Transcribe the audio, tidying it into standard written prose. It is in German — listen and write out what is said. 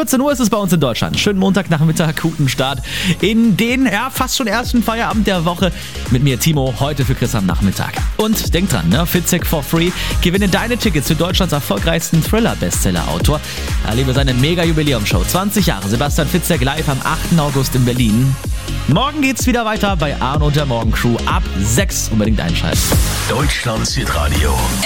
14 Uhr ist es bei uns in Deutschland. Schönen Montagnachmittag, guten Start in den fast schon ersten Feierabend der Woche. Mit mir Timo, heute für Chris am Nachmittag. Und denk dran, Fitzek for free. Gewinne deine Tickets für Deutschlands erfolgreichsten Thriller-Bestseller-Autor. Erlebe seine Mega-Jubiläumshow. 20 Jahre Sebastian Fitzek live am 8. August in Berlin. Morgen geht's wieder weiter bei Arno und der Morgencrew ab 6. Unbedingt einschalten. Deutschlands Hitradio.